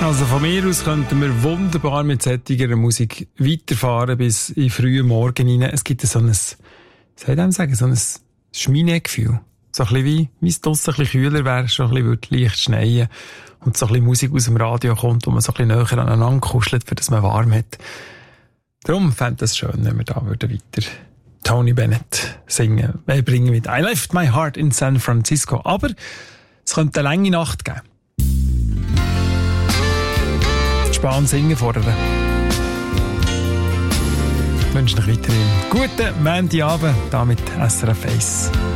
Also von mir aus könnten wir wunderbar mit solcher Musik weiterfahren bis in frühen Morgen rein. Es gibt so ein, so ein Schminegefühl. So ein bisschen wie es draussen ein bisschen kühler wäre, schon ein bisschen leicht schneien und so ein bisschen Musik aus dem Radio kommt, wo man so ein bisschen näher aneinander kuschelt, für das man warm hat. Darum fände ich es schön, wenn wir da weiter Tony Bennett singen. Wir bringen mit I Left My Heart in San Francisco. Aber es könnte eine lange Nacht geben. Spannend singen fordern. Ich wünsche euch weiterhin guten Montagabend, da mit SRF 1.